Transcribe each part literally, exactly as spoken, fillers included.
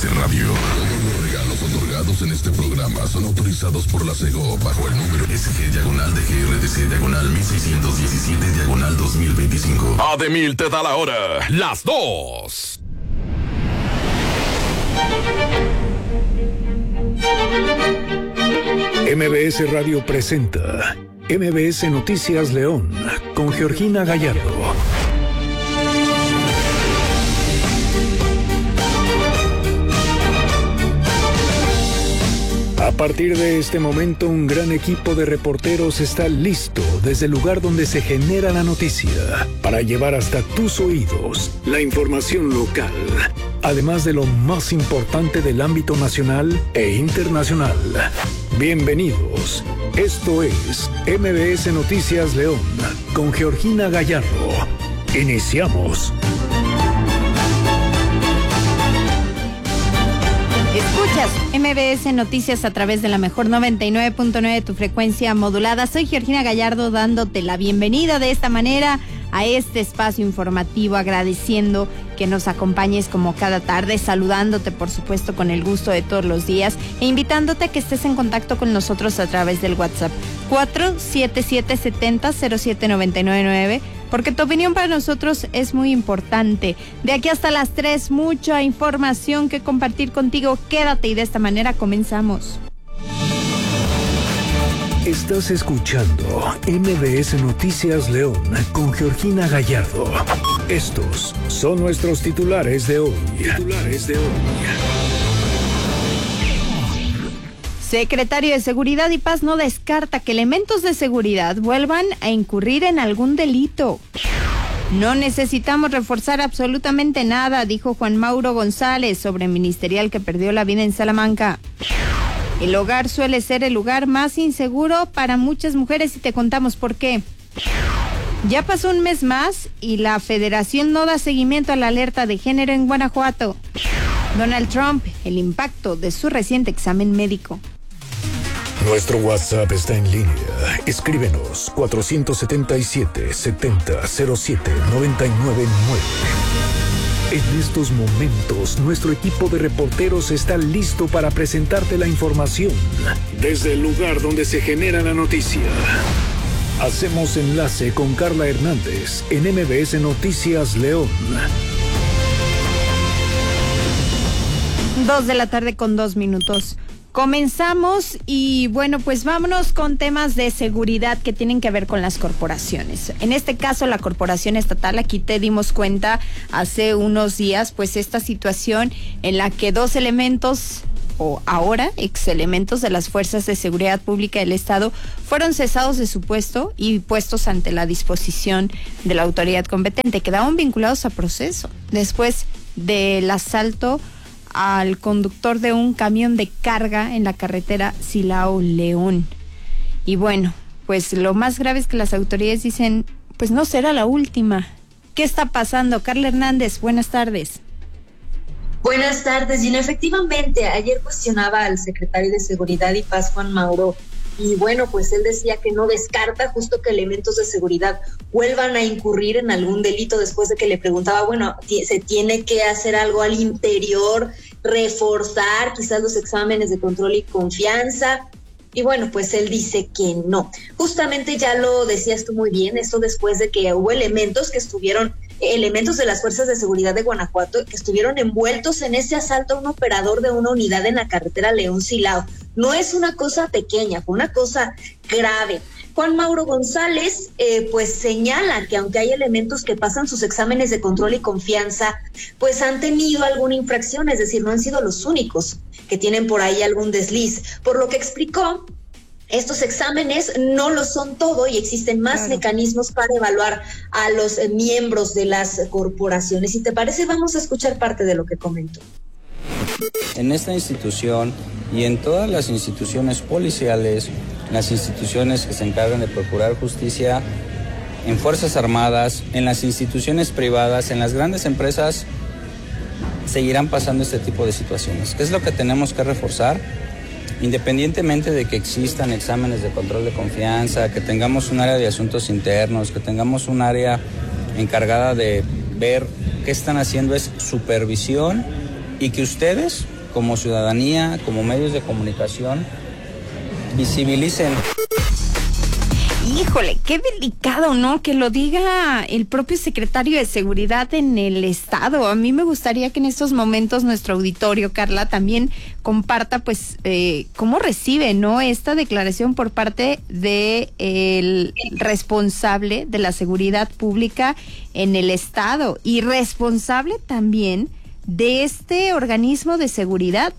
Radio. Todos los regalos otorgados en este programa son autorizados por la SEGO bajo el número S G diagonal de G R D C diagonal mil seiscientos diecisiete diagonal dos mil veinticinco. Ademil te da la hora, las dos. M B S Radio presenta M B S Noticias León con Georgina Gallardo. A partir de este momento, un gran equipo de reporteros está listo desde el lugar donde se genera la noticia para llevar hasta tus oídos la información local, además de lo más importante del ámbito nacional e internacional. Bienvenidos. Esto es M B S Noticias León con Georgina Gallardo. Iniciamos. Escuchas M B S Noticias a través de la mejor noventa y nueve punto nueve de tu frecuencia modulada. Soy Georgina Gallardo dándote la bienvenida de esta manera a este espacio informativo, agradeciendo que nos acompañes como cada tarde, saludándote por supuesto con el gusto de todos los días e invitándote a que estés en contacto con nosotros a través del WhatsApp cuatro siete siete siete cero cero siete nueve nueve nueve, porque tu opinión para nosotros es muy importante. De aquí hasta las tres, mucha información que compartir contigo. Quédate y de esta manera comenzamos. Estás escuchando M B S Noticias León con Georgina Gallardo. Estos son nuestros titulares de hoy. Titulares de hoy. Secretario de Seguridad y Paz no descarta que elementos de seguridad vuelvan a incurrir en algún delito. No necesitamos reforzar absolutamente nada, dijo Juan Mauro González sobre ministerial que perdió la vida en Salamanca. El hogar suele ser el lugar más inseguro para muchas mujeres y te contamos por qué. Ya pasó un mes más y la Federación no da seguimiento a la alerta de género en Guanajuato. Donald Trump, el impacto de su reciente examen médico. Nuestro WhatsApp está en línea. Escríbenos cuatro siete siete, setenta, cero siete, noventa y nueve nueve. En estos momentos, nuestro equipo de reporteros está listo para presentarte la información desde el lugar donde se genera la noticia. Hacemos enlace con Carla Hernández en M B S Noticias León. Dos de la tarde con dos minutos. Comenzamos y bueno, pues vámonos con temas de seguridad que tienen que ver con las corporaciones. En este caso, la corporación estatal, aquí te dimos cuenta hace unos días, pues esta situación en la que dos elementos, o ahora ex elementos de las Fuerzas de Seguridad Pública del Estado, fueron cesados de su puesto y puestos ante la disposición de la autoridad competente. Quedaron vinculados a proceso después del asalto al conductor de un camión de carga en la carretera Silao-León. Y bueno, pues lo más grave es que las autoridades dicen, pues no será la última. ¿Qué está pasando? Carla Hernández, buenas tardes. Buenas tardes, Gina. Efectivamente, ayer cuestionaba al secretario de Seguridad y Paz, Juan Mauro, y bueno, pues él decía que no descarta justo que elementos de seguridad vuelvan a incurrir en algún delito, después de que le preguntaba, bueno, se tiene que hacer algo al interior, reforzar quizás los exámenes de control y confianza. Y bueno, pues él dice que no. Justamente ya lo decías tú muy bien, esto después de que hubo elementos que estuvieron, elementos de las Fuerzas de Seguridad de Guanajuato que estuvieron envueltos en ese asalto a un operador de una unidad en la carretera León-Silao. No es una cosa pequeña, fue una cosa grave. Juan Mauro González, eh, pues señala que aunque hay elementos que pasan sus exámenes de control y confianza, pues han tenido alguna infracción, es decir, no han sido los únicos que tienen por ahí algún desliz. Por lo que explicó, estos exámenes no lo son todo y existen más claro. mecanismos para evaluar a los eh, miembros de las corporaciones. Si te parece, vamos a escuchar parte de lo que comentó. En esta institución y en todas las instituciones policiales, las instituciones que se encargan de procurar justicia, en Fuerzas Armadas, en las instituciones privadas, en las grandes empresas, seguirán pasando este tipo de situaciones. ¿Qué es lo que tenemos que reforzar? Independientemente de que existan exámenes de control de confianza, que tengamos un área de asuntos internos, que tengamos un área encargada de ver qué están haciendo, es supervisión y que ustedes, como ciudadanía, como medios de comunicación, visibilicen. Híjole, qué delicado, ¿no? Que lo diga el propio secretario de Seguridad en el Estado. A mí me gustaría que en estos momentos nuestro auditorio, Carla, también comparta, pues, eh, cómo recibe, ¿no? Esta declaración por parte de el responsable de la seguridad pública en el Estado y responsable también de este organismo de seguridad.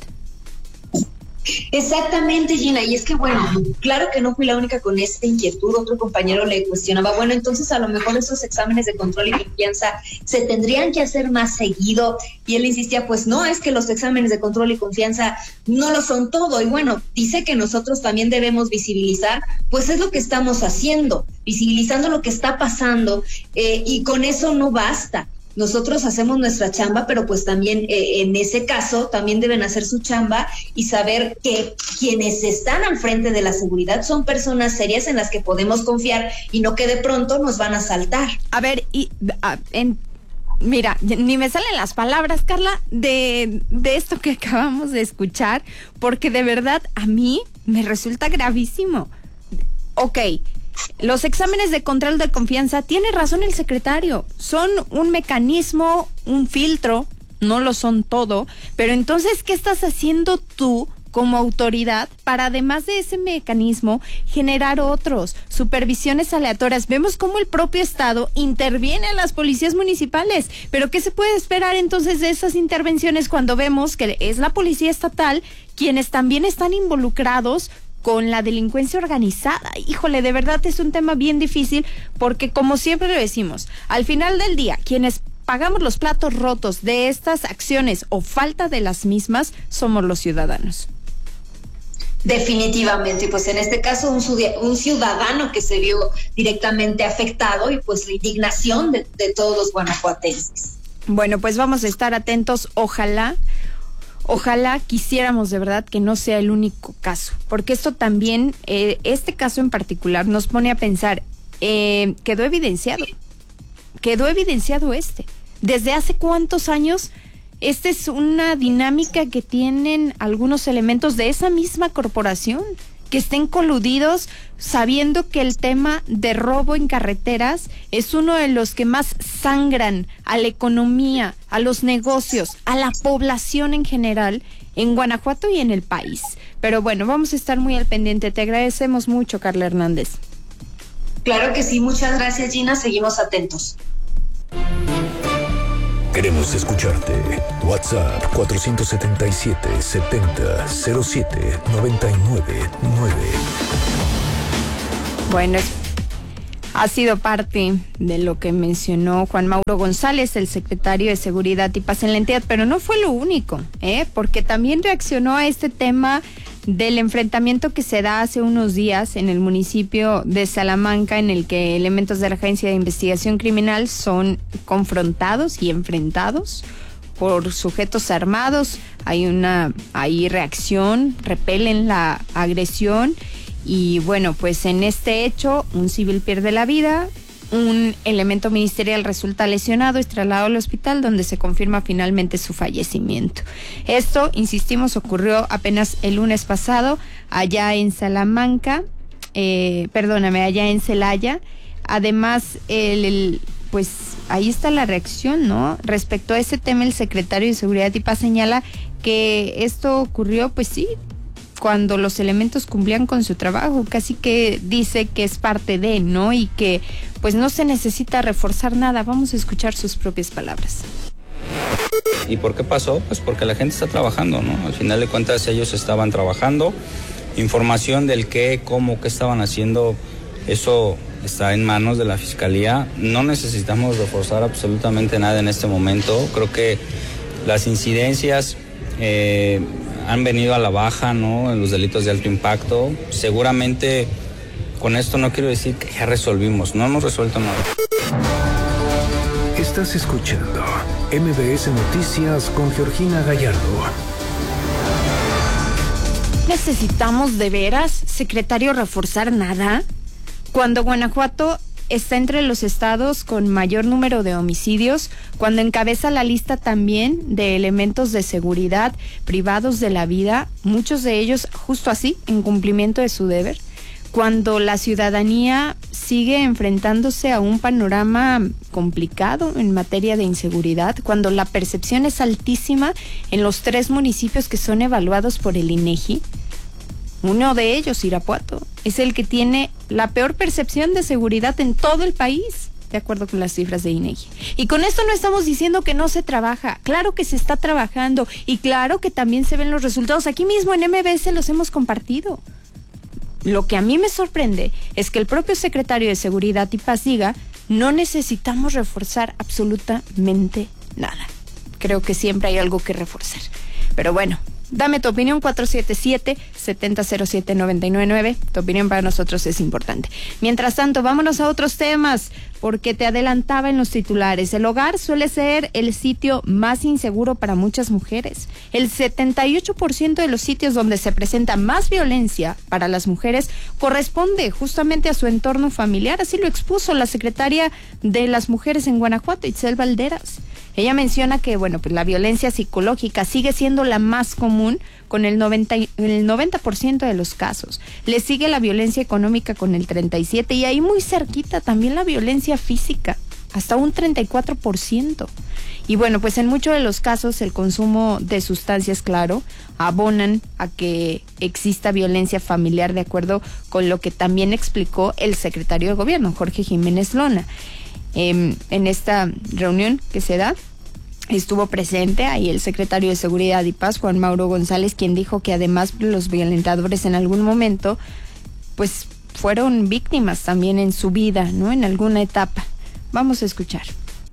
Exactamente, Gina, y es que bueno, claro que no fui la única con esta inquietud. Otro compañero le cuestionaba, bueno, entonces a lo mejor esos exámenes de control y confianza se tendrían que hacer más seguido, y él insistía, pues no, es que los exámenes de control y confianza no lo son todo, y bueno, dice que nosotros también debemos visibilizar, pues es lo que estamos haciendo, visibilizando lo que está pasando, eh, y con eso no basta. Nosotros hacemos nuestra chamba, pero pues también eh, en ese caso también deben hacer su chamba y saber que quienes están al frente de la seguridad son personas serias en las que podemos confiar y no que de pronto nos van a asaltar. A ver, y a, en, mira, ni me salen las palabras, Carla, de, de esto que acabamos de escuchar, porque de verdad a mí me resulta gravísimo. Ok, los exámenes de control de confianza, tiene razón el secretario, son un mecanismo, un filtro, no lo son todo, pero entonces, ¿qué estás haciendo tú como autoridad para, además de ese mecanismo, generar otros, supervisiones aleatorias? Vemos cómo el propio Estado interviene en las policías municipales, pero ¿qué se puede esperar entonces de esas intervenciones cuando vemos que es la policía estatal quienes también están involucrados con la delincuencia organizada? Híjole, de verdad es un tema bien difícil, porque como siempre lo decimos, al final del día, quienes pagamos los platos rotos de estas acciones o falta de las mismas, somos los ciudadanos. Definitivamente, pues en este caso un, un ciudadano que se vio directamente afectado, y pues la indignación de, de todos los guanajuatenses. Bueno, pues vamos a estar atentos, ojalá Ojalá quisiéramos de verdad que no sea el único caso, porque esto también, eh, este caso en particular, nos pone a pensar, eh, quedó evidenciado, quedó evidenciado este. ¿Desde hace cuántos años? Esta es una dinámica que tienen algunos elementos de esa misma corporación, que estén coludidos sabiendo que el tema de robo en carreteras es uno de los que más sangran a la economía, a los negocios, a la población en general en Guanajuato y en el país. Pero bueno, vamos a estar muy al pendiente. Te agradecemos mucho, Carla Hernández. Claro que sí, muchas gracias, Gina, seguimos atentos. Queremos escucharte. WhatsApp cuatro siete siete, setenta, cero siete, noventa y nueve nueve. Bueno, es, ha sido parte de lo que mencionó Juan Mauro González, el secretario de Seguridad y Paz en la entidad, pero no fue lo único, ¿eh? Porque también reaccionó a este tema del enfrentamiento que se da hace unos días en el municipio de Salamanca, en el que elementos de la Agencia de Investigación Criminal son confrontados y enfrentados por sujetos armados. Hay una hay reacción, repelen la agresión y bueno, pues en este hecho un civil pierde la vida, un elemento ministerial resulta lesionado, es trasladado al hospital donde se confirma finalmente su fallecimiento. Esto, insistimos, ocurrió apenas el lunes pasado allá en Salamanca, eh, perdóname, allá en Celaya. Además, el, el, pues ahí está la reacción, ¿no? Respecto a ese tema, el secretario de Seguridad y Paz señala que esto ocurrió, pues sí, cuando los elementos cumplían con su trabajo, casi que dice que es parte de, ¿no? Y que pues no se necesita reforzar nada. Vamos a escuchar sus propias palabras. ¿Y por qué pasó? Pues porque la gente está trabajando, ¿no? Al final de cuentas ellos estaban trabajando. Información del qué, cómo, qué estaban haciendo, eso está en manos de la Fiscalía. No necesitamos reforzar absolutamente nada en este momento. Creo que las incidencias eh, han venido a la baja, ¿no? En los delitos de alto impacto. Seguramente con esto no quiero decir que ya resolvimos, no hemos resuelto nada. Estás escuchando M B S Noticias con Georgina Gallardo. ¿Necesitamos de veras, secretario, reforzar nada? Cuando Guanajuato está entre los estados con mayor número de homicidios, cuando encabeza la lista también de elementos de seguridad privados de la vida, muchos de ellos justo así, en cumplimiento de su deber, cuando la ciudadanía sigue enfrentándose a un panorama complicado en materia de inseguridad, cuando la percepción es altísima en los tres municipios que son evaluados por el INEGI. Uno de ellos, Irapuato, es el que tiene la peor percepción de seguridad en todo el país, de acuerdo con las cifras de INEGI. Y con esto no estamos diciendo que no se trabaja, claro que se está trabajando y claro que también se ven los resultados. Aquí mismo en M B S los hemos compartido. Lo que a mí me sorprende es que el propio secretario de Seguridad y Paz diga, no necesitamos reforzar absolutamente nada. Creo que siempre hay algo que reforzar. Pero bueno, dame tu opinión, cuatro siete siete, siete cero cero siete, nueve nueve nueve. Tu opinión para nosotros es importante. Mientras tanto, vámonos a otros temas, porque te adelantaba en los titulares. El hogar suele ser el sitio más inseguro para muchas mujeres. El setenta y ocho por ciento de los sitios donde se presenta más violencia para las mujeres corresponde justamente a su entorno familiar. Así lo expuso la secretaria de las Mujeres en Guanajuato, Itzel Valderas. Ella menciona que, bueno, pues la violencia psicológica sigue siendo la más común con el noventa, el noventa por ciento de los casos. Le sigue la violencia económica con el treinta y siete por ciento y ahí muy cerquita también la violencia física, hasta un treinta y cuatro por ciento. Y bueno, pues en muchos de los casos el consumo de sustancias, claro, abonan a que exista violencia familiar, de acuerdo con lo que también explicó el secretario de Gobierno, Jorge Jiménez Lona. Eh, en esta reunión que se da, estuvo presente ahí el secretario de Seguridad y Paz, Juan Mauro González, quien dijo que además los violentadores en algún momento, pues fueron víctimas también en su vida, ¿no? En alguna etapa. Vamos a escuchar.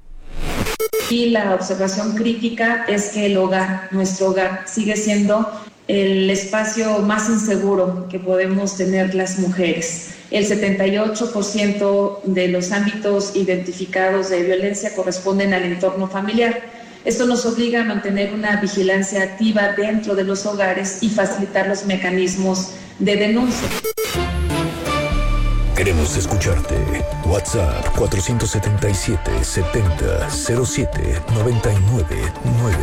Y la observación crítica es que el hogar, nuestro hogar, sigue siendo el espacio más inseguro que podemos tener las mujeres. El setenta y ocho por ciento de los ámbitos identificados de violencia corresponden al entorno familiar. Esto nos obliga a mantener una vigilancia activa dentro de los hogares y facilitar los mecanismos de denuncia. Queremos escucharte. WhatsApp cuatro siete siete, siete cero cero siete, nueve nueve nueve.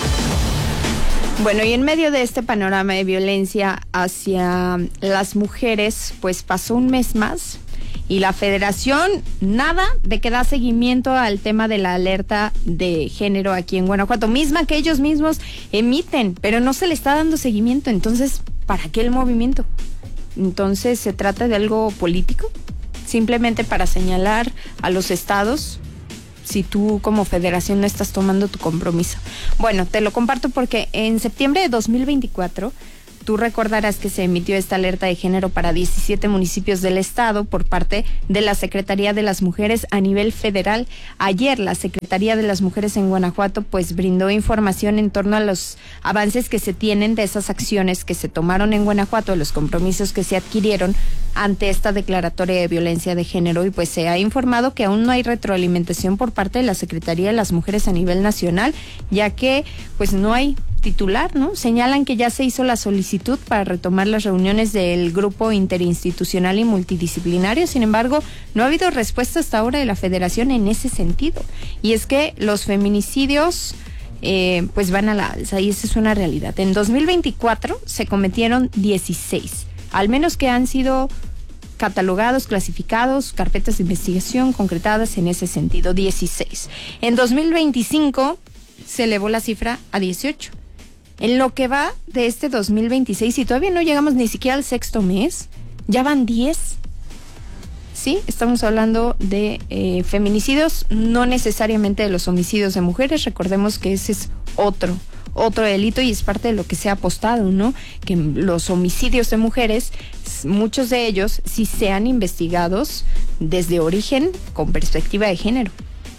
Bueno, y en medio de este panorama de violencia hacia las mujeres, pues pasó un mes más y la Federación nada de que da seguimiento al tema de la alerta de género aquí en Guanajuato, misma que ellos mismos emiten, pero no se le está dando seguimiento. Entonces, ¿para qué el movimiento? Entonces, ¿se trata de algo político? Simplemente para señalar a los estados si tú como federación no estás tomando tu compromiso. Bueno, te lo comparto porque en septiembre de dos mil veinticuatro, tú recordarás que se emitió esta alerta de género para diecisiete municipios del estado por parte de la Secretaría de las Mujeres a nivel federal. Ayer la Secretaría de las Mujeres en Guanajuato pues brindó información en torno a los avances que se tienen de esas acciones que se tomaron en Guanajuato, los compromisos que se adquirieron ante esta declaratoria de violencia de género, y pues se ha informado que aún no hay retroalimentación por parte de la Secretaría de las Mujeres a nivel nacional, ya que pues no hay titular, ¿no? Señalan que ya se hizo la solicitud para retomar las reuniones del grupo interinstitucional y multidisciplinario. Sin embargo, no ha habido respuesta hasta ahora de la Federación en ese sentido. Y es que los feminicidios eh, pues van a la alza y esa es una realidad. En dos mil veinticuatro se cometieron dieciséis, al menos que han sido catalogados, clasificados, carpetas de investigación concretadas en ese sentido, dieciséis. En dos mil veinticinco se elevó la cifra a dieciocho. En lo que va de este dos mil veintiséis, y todavía no llegamos ni siquiera al sexto mes, ya van diez. Sí, estamos hablando de eh, feminicidios, no necesariamente de los homicidios de mujeres. Recordemos que ese es otro, otro delito y es parte de lo que se ha apostado, ¿no? Que los homicidios de mujeres, muchos de ellos sí sean investigados desde origen con perspectiva de género.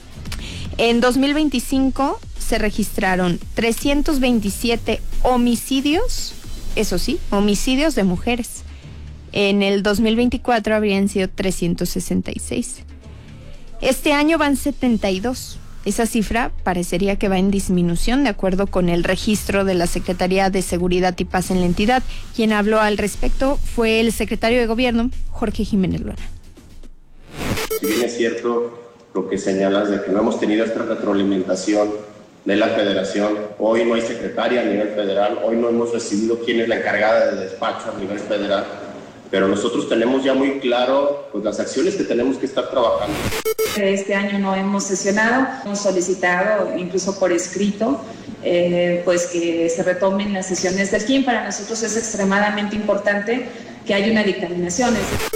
En dos mil veinticinco se registraron trescientos veintisiete homicidios, eso sí, homicidios de mujeres. En el dos mil veinticuatro habrían sido trescientos sesenta y seis. Este año van setenta y dos. Esa cifra parecería que va en disminución, de acuerdo con el registro de la Secretaría de Seguridad y Paz en la entidad. Quien habló al respecto fue el secretario de Gobierno, Jorge Jiménez Lona. si bien es cierto lo que señalas de que no hemos tenido esta retroalimentación de la federación, hoy no hay secretaria a nivel federal, hoy no hemos recibido quién es la encargada de despacho a nivel federal, pero nosotros tenemos ya muy claro pues, las acciones que tenemos que estar trabajando. Este año no hemos sesionado, hemos solicitado incluso por escrito eh, pues que se retomen las sesiones del C I M. Para nosotros es extremadamente importante que haya una dictaminación.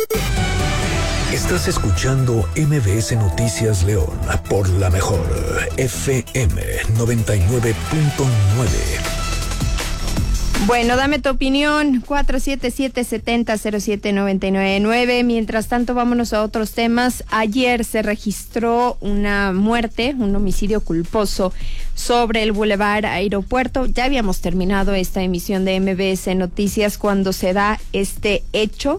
Estás escuchando M B S Noticias León por la mejor F M noventa y nueve punto nueve. Bueno, dame tu opinión, cuatro siete siete, siete cero, cero siete nueve nueve nueve. Mientras tanto, vámonos a otros temas. Ayer se registró una muerte, un homicidio culposo sobre el Boulevard Aeropuerto. Ya habíamos terminado esta emisión de M B S Noticias cuando se da este hecho.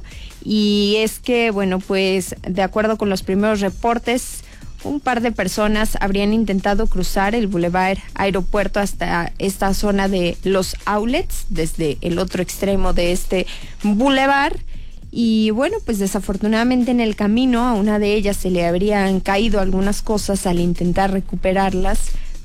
Y es que, bueno, pues de acuerdo con los primeros reportes, un par de personas habrían intentado cruzar el Boulevard Aeropuerto hasta esta zona de los outlets, desde el otro extremo de este boulevard. Y bueno, pues desafortunadamente en el camino a una de ellas se le habrían caído algunas cosas. Al intentar recuperarlas,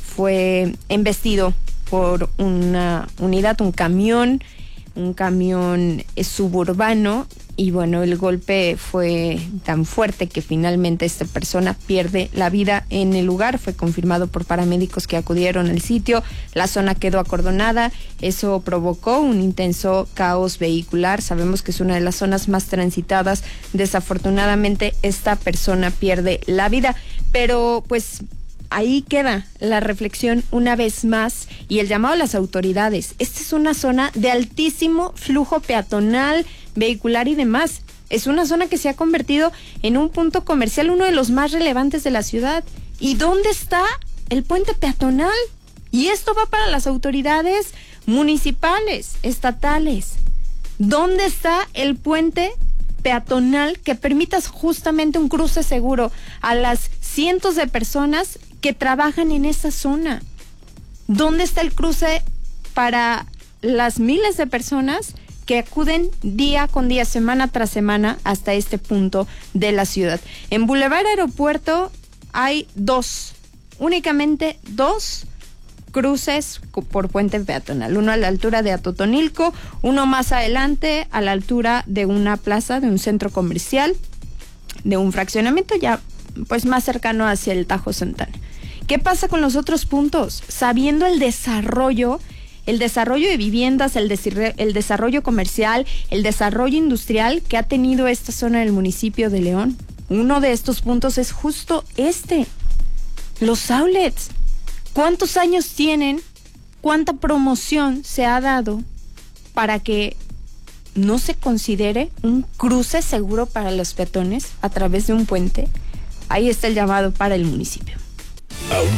fue embestido por una unidad, un camión, un camión suburbano. Y bueno, el golpe fue tan fuerte que finalmente esta persona pierde la vida en el lugar. Fue confirmado por paramédicos que acudieron al sitio. La zona quedó acordonada. Eso provocó un intenso caos vehicular. Sabemos que es una de las zonas más transitadas. Desafortunadamente, esta persona pierde la vida. Pero pues ahí queda la reflexión una vez más y el llamado a las autoridades. Esta es una zona de altísimo flujo peatonal, vehicular y demás. Es una zona que se ha convertido en un punto comercial, uno de los más relevantes de la ciudad. ¿Y dónde está el puente peatonal? Y esto va para las autoridades municipales, estatales. ¿Dónde está el puente peatonal que permita justamente un cruce seguro a las cientos de personas que trabajan en esa zona? ¿Dónde está el cruce para las miles de personas que acuden día con día, semana tras semana hasta este punto de la ciudad? En Boulevard Aeropuerto hay dos, únicamente dos cruces por puente peatonal, uno a la altura de Atotonilco, uno más adelante a la altura de una plaza, de un centro comercial, de un fraccionamiento ya pues más cercano hacia el Tajo Santana. ¿Qué pasa con los otros puntos? Sabiendo el desarrollo, el desarrollo de viviendas, el, des- el desarrollo comercial, el desarrollo industrial que ha tenido esta zona del municipio de León. Uno de estos puntos es justo este, los outlets. ¿Cuántos años tienen? ¿Cuánta promoción se ha dado para que no se considere un cruce seguro para los peatones a través de un puente? Ahí está el llamado para el municipio. ¿Aún